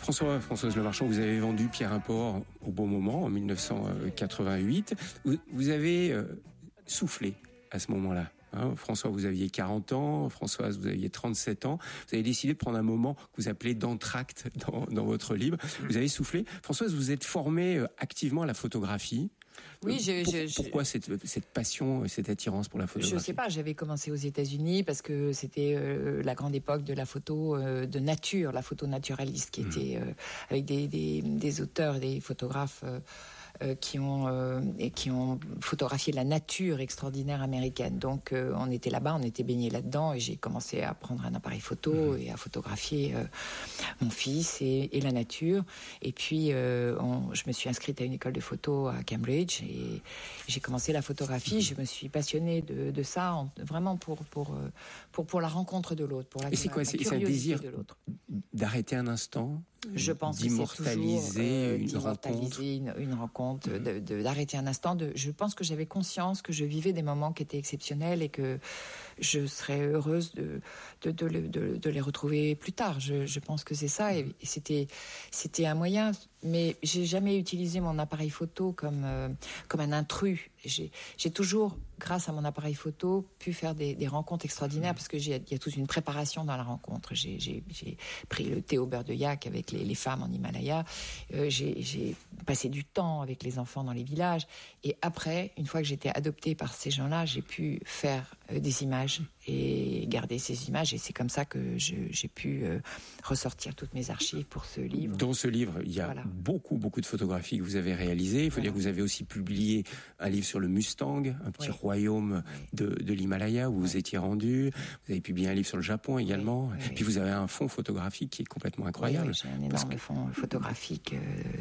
Françoise Lemarchand, vous avez vendu Pierre Import au bon moment, en 1988. Vous avez soufflé à ce moment-là. François, vous aviez 40 ans, Françoise, vous aviez 37 ans. Vous avez décidé de prendre un moment que vous appelez d'entracte dans votre livre. Vous avez soufflé. Françoise, vous êtes formée activement à la photographie. Oui, pourquoi cette passion, cette attirance pour la photographie? Je sais pas, j'avais commencé aux États-Unis parce que c'était la grande époque de la photo de nature, la photo naturaliste qui était avec des auteurs et des photographes qui ont photographié la nature extraordinaire américaine. Donc on était là-bas, on était baignés là-dedans et j'ai commencé à prendre un appareil photo et à photographier mon fils et la nature. Et puis je me suis inscrite à une école de photo à Cambridge et j'ai commencé la photographie. Je me suis passionnée de ça, vraiment pour la rencontre de l'autre, pour la curiosité c'est un désir de l'autre. D'arrêter un instant, je pense d'immortaliser une rencontre, d'arrêter un instant. Je pense que j'avais conscience que je vivais des moments qui étaient exceptionnels et que je serais heureuse de les retrouver plus tard. Je pense que c'est ça et c'était un moyen. Mais j'ai jamais utilisé mon appareil photo comme un intrus. J'ai toujours, grâce à mon appareil photo, pu faire des rencontres extraordinaires parce que il y a toute une préparation dans la rencontre. J'ai pris le thé au beurre de yak avec les femmes en Himalaya. J'ai passé du temps avec les enfants dans les villages. Et après, une fois que j'étais adoptée par ces gens-là, j'ai pu faire des images et garder ces images. Et c'est comme ça que j'ai pu ressortir toutes mes archives pour ce livre. Dans ce livre, il y a beaucoup de photographies que vous avez réalisées. Il faut dire que vous avez aussi publié un livre sur le Mustang, un petit royaume de l'Himalaya où vous étiez rendu. Vous avez publié un livre sur le Japon également. Puis vous avez un fonds photographique qui est complètement incroyable. J'ai un énorme fonds photographique.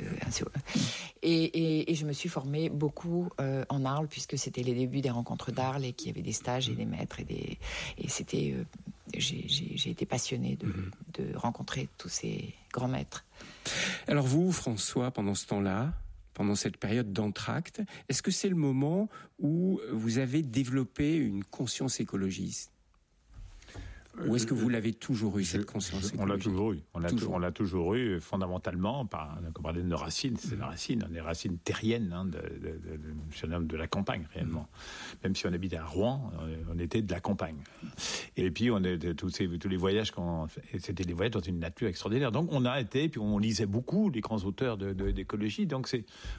Et je me suis formée beaucoup en Arles puisque c'était les débuts des rencontres d'Arles et qu'il y avait des stages et des maîtres et c'était j'ai été passionnée de rencontrer tous ces grands maîtres. Alors vous, François, pendant ce temps-là, pendant cette période d'entracte, est-ce que c'est le moment où vous avez développé une conscience écologiste ? Ou est-ce que vous l'avez toujours eu, cette conscience écologique ? On l'a toujours eu. On l'a toujours eu, fondamentalement, on parlait de nos racines, c'est la racine, les racines terriennes de la campagne, réellement. Même si on habitait à Rouen, on était de la campagne. Et puis, tous les voyages c'était des voyages dans une nature extraordinaire. Donc, on a été, puis on lisait beaucoup les grands auteurs d'écologie. Donc,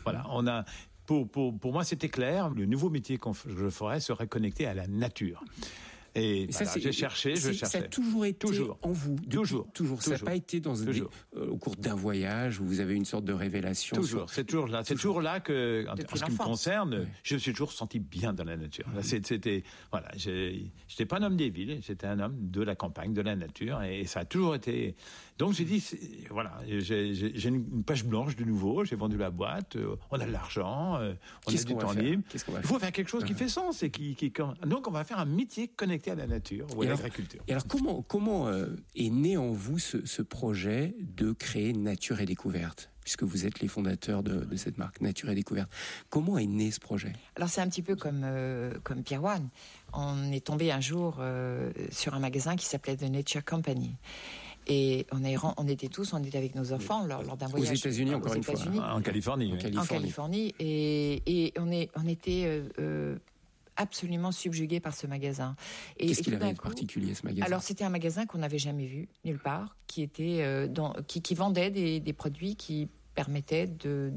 pour moi, c'était clair. Le nouveau métier que je ferais serait connecté à la nature. Et ça, j'ai cherché. Ça a toujours été en vous. Toujours. Ça n'a pas été au cours d'un voyage où vous avez une sorte de révélation. Toujours. C'est toujours là. C'est toujours là que, en ce qui me concerne, je me suis toujours senti bien dans la nature. Là, j'étais pas un homme des villes, j'étais un homme de la campagne, de la nature, et ça a toujours été. Donc j'ai dit, j'ai une page blanche de nouveau. J'ai vendu la boîte. On a de l'argent. On a du temps libre. Il faut faire quelque chose qui fait sens et donc on va faire un métier connecté à la nature ou à l'agriculture. Et alors comment est né en vous ce projet de créer Nature et Découverte, puisque vous êtes les fondateurs de cette marque Nature et Découverte? Comment est né ce projet? Alors c'est un petit peu comme Pierre One. On est tombé un jour sur un magasin qui s'appelait The Nature Company. Et on était avec nos enfants lors d'un voyage aux États-Unis, encore une fois, en Californie. En Californie, et on était absolument subjugué par ce magasin. Qu'est-ce qu'il avait de particulier, ce magasin ? Alors, c'était un magasin qu'on n'avait jamais vu nulle part, qui était qui vendait des produits qui permettaient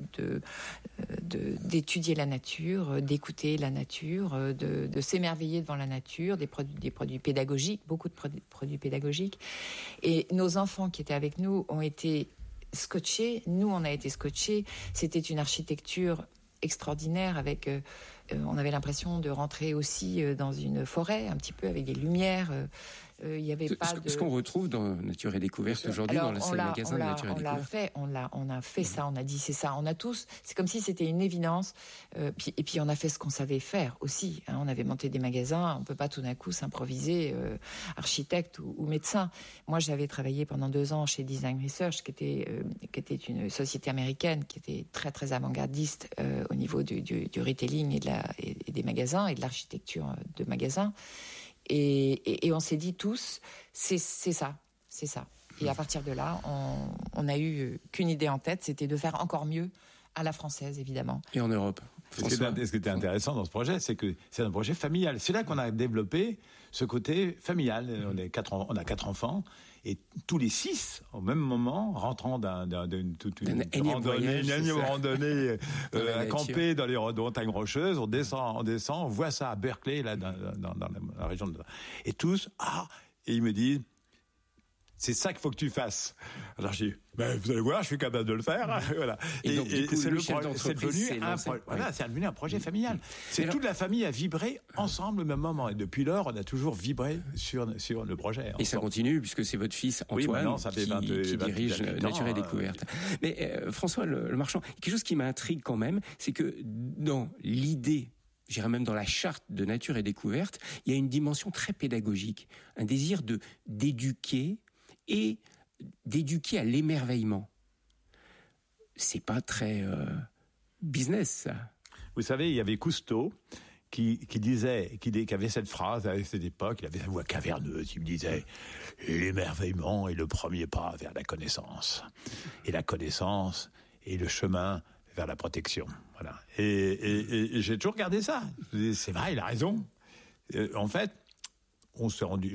d'étudier la nature, d'écouter la nature, de s'émerveiller devant la nature, des produits pédagogiques, beaucoup de produits pédagogiques. Et nos enfants qui étaient avec nous ont été scotchés. Nous, on a été scotchés. C'était une architecture extraordinaire avec on avait l'impression de rentrer aussi dans une forêt un petit peu avec des lumières. Il y avait pas ce qu'on retrouve dans Nature et Découverte aujourd'hui dans le magasin de Nature et Découverte. On a fait ça, on a dit c'est ça, on a tous, c'est comme si c'était une évidence. Et puis on a fait ce qu'on savait faire aussi. On avait monté des magasins, on peut pas tout d'un coup s'improviser architecte ou médecin. Moi j'avais travaillé pendant 2 ans chez Design Research, qui était une société américaine qui était très très avant-gardiste au niveau du retailing et des magasins et de l'architecture de magasins. Et on s'est dit tous, c'est ça. Et à partir de là, on n'a eu qu'une idée en tête, c'était de faire encore mieux à la française, évidemment. Et en Europe. Ce qui était intéressant dans ce projet, c'est que c'est un projet familial. C'est là qu'on a développé ce côté familial. On a 4 enfants, et tous les 6, au même moment, rentrant d'une énième randonnée à camper dans les montagnes rocheuses, on descend, on voit ça à Berkeley, là, dans la région de... Et tous, et ils me disent, c'est ça qu'il faut que tu fasses. Alors j'ai dit, vous allez voir, je suis capable de le faire. Voilà. Et donc, du coup, c'est devenu un projet familial. Toute la famille a vibré ensemble au même moment. Et depuis lors, on a toujours vibré sur le projet. Et ça continue, puisque c'est votre fils Antoine qui dirige Nature et Découverte. Mais François Le Marchand, quelque chose qui m'intrigue quand même, c'est que dans l'idée, j'irais même dans la charte de Nature et Découverte, il y a une dimension très pédagogique, un désir d'éduquer et d'éduquer à l'émerveillement. C'est pas très business, ça. Vous savez, il y avait Cousteau qui avait cette phrase à cette époque, il avait sa voix caverneuse, il me disait « L'émerveillement est le premier pas vers la connaissance. Et la connaissance est le chemin vers la protection. » Voilà. Et j'ai toujours regardé ça. C'est vrai, il a raison. En fait, nous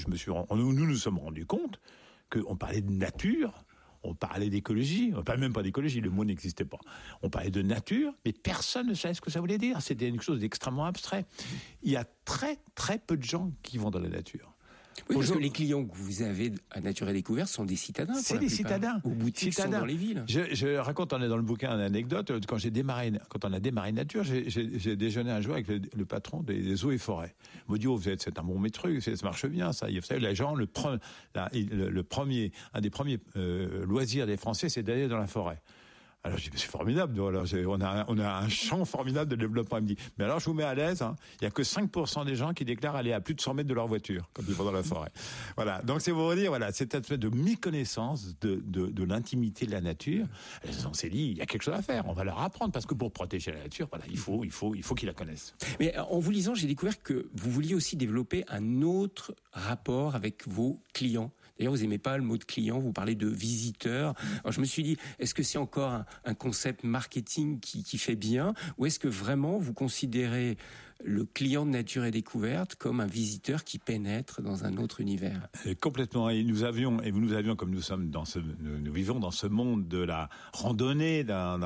nous sommes rendus compte qu'on parlait de nature, on parlait d'écologie, on parlait même pas d'écologie, le mot n'existait pas. On parlait de nature, mais personne ne savait ce que ça voulait dire. C'était quelque chose d'extrêmement abstrait. Il y a très, très peu de gens qui vont dans la nature. Oui, parce que les clients que vous avez à Nature et Découverte sont des citadins. C'est des citadins. Aux boutiques sont dans les villes. Je raconte, on est dans le bouquin une anecdote. Quand on a démarré Nature, j'ai déjeuné un jour avec le patron des eaux et forêts. Il me dit, c'est un bon métro, ça marche bien, ça. Vous savez, les gens, un des premiers loisirs des Français, c'est d'aller dans la forêt. Alors, je dis, c'est formidable. Alors, on a un champ formidable de développement. Il me dit, mais alors, je vous mets à l'aise, il n'y a que 5% des gens qui déclarent aller à plus de 100 mètres de leur voiture quand ils vont dans la forêt. Voilà. Donc, c'est pour vous dire, voilà, cette espèce de méconnaissance de l'intimité de la nature. On s'est dit, il y a quelque chose à faire. On va leur apprendre parce que pour protéger la nature, voilà, il faut qu'ils la connaissent. Mais en vous lisant, j'ai découvert que vous vouliez aussi développer un autre rapport avec vos clients. D'ailleurs, vous n'aimez pas le mot de client, vous parlez de visiteurs. Alors, je me suis dit, est-ce que c'est encore un concept marketing qui fait bien, ou est-ce que vraiment vous considérez le client de Nature et Découverte comme un visiteur qui pénètre dans un autre univers? Complètement. Et nous avions, comme nous sommes nous vivons dans ce monde de la randonnée,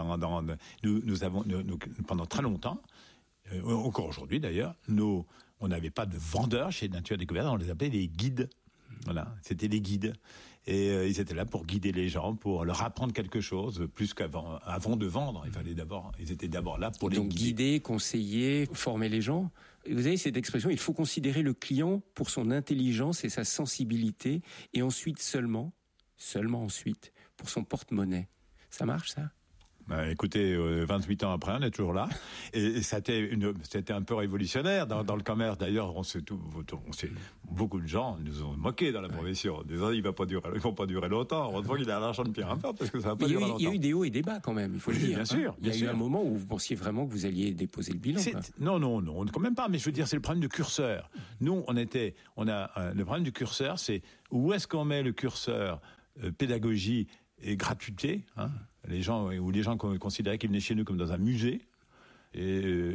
nous avons pendant très longtemps, encore aujourd'hui d'ailleurs, on n'avait pas de vendeurs chez Nature et Découverte, on les appelait des guides. Voilà, c'était les guides. Et ils étaient là pour guider les gens, pour leur apprendre quelque chose, plus qu'avant de vendre. Ils étaient d'abord là pour les guider. Donc guider, conseiller, former les gens. Vous avez cette expression, il faut considérer le client pour son intelligence et sa sensibilité, et ensuite seulement ensuite, pour son porte-monnaie. Ça marche, ça ? Écoutez, 28 ans après, on est toujours là. Et c'était un peu révolutionnaire dans le commerce. D'ailleurs, beaucoup de gens nous ont moqués dans la profession, en disant ils vont pas durer longtemps. Heureusement qu'il a l'argent de Pierre Impair, parce que ça va pas durer longtemps. Il y a eu des hauts et des bas quand même, il faut le dire. Bien sûr. Il y a eu un moment où vous pensiez vraiment que vous alliez déposer le bilan. Non, quand même pas. Mais je veux dire, c'est le problème du curseur. Nous, le problème du curseur, c'est où est-ce qu'on met le curseur pédagogie et gratuité, les gens considéraient qu'ils venaient chez nous comme dans un musée, et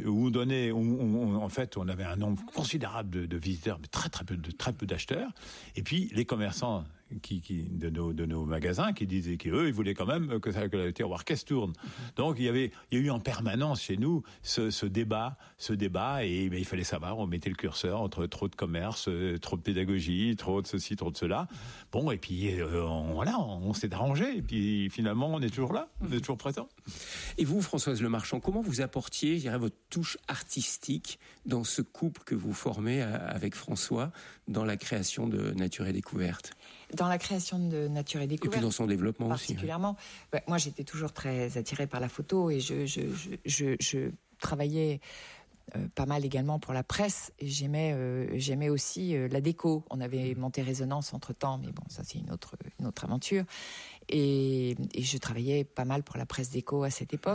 en fait, on avait un nombre considérable de visiteurs, mais très peu d'acheteurs. Et puis les commerçants de nos magasins qui disaient qu'eux, ils voulaient quand même que le tiroir caisse tourne. Donc il y a eu en permanence chez nous ce débat, et il fallait savoir, on mettait le curseur entre trop de commerce, trop de pédagogie, trop de ceci, trop de cela. Bon, et puis on s'est arrangé, et puis finalement on est toujours là, on est toujours présent. Et vous, Françoise Le Marchand, comment vous apportiez, je dirais, votre touche artistique dans ce couple que vous formez avec François dans la création de Nature et Découverte? Dans la création de Nature et Découverte, et puis dans son développement particulièrement, aussi, moi j'étais toujours très attirée par la photo, et je travaillais pas mal également pour la presse, et j'aimais aussi la déco. On avait monté Résonance entre-temps, mais bon, ça c'est une autre aventure. Et je travaillais pas mal pour la presse déco à cette époque.